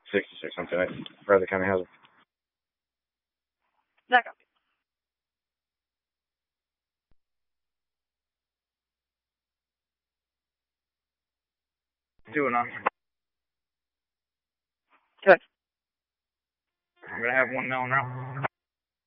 66 on tonight. Bradley County Housing. That copy. Doing on. Good. I'm gonna have one now.